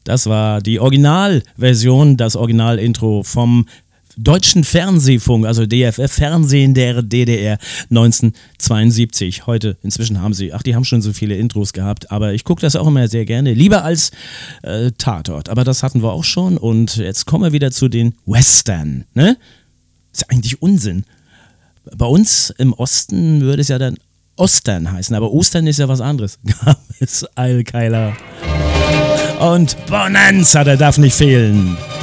Das war die Originalversion, das Originalintro vom Deutschen Fernsehfunk, also DFF, Fernsehen der DDR 1972. Heute, inzwischen die haben schon so viele Intros gehabt, aber ich gucke das auch immer sehr gerne, lieber als Tatort. Aber das hatten wir auch schon und jetzt kommen wir wieder zu den Western, ne? Ist ja eigentlich Unsinn. Bei uns im Osten würde es ja dann Ostern heißen, aber Ostern ist ja was anderes. Gabes Eilkeiler. Und Bonanza, der darf nicht fehlen.